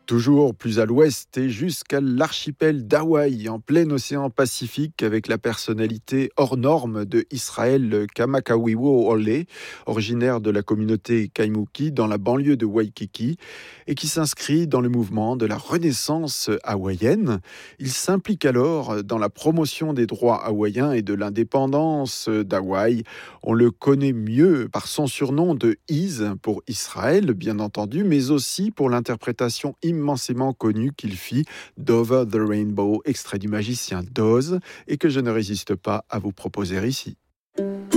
Toujours plus à l'ouest et jusqu'à l'archipel d'Hawaï, en plein océan Pacifique, avec la personnalité hors norme de Israël Kamakawiwo Ole, originaire de la communauté Kaimuki dans la banlieue de Waikiki, et qui s'inscrit dans le mouvement de la renaissance hawaïenne. Il s'implique alors dans la promotion des droits hawaïens et de l'indépendance d'Hawaï. On le connaît mieux par son surnom de Iz pour Israël, bien entendu, mais aussi pour l'interprétation immensément connue qu'il fit d'Over the Rainbow, extrait du magicien d'Oz, et que je ne résiste pas à vous proposer ici.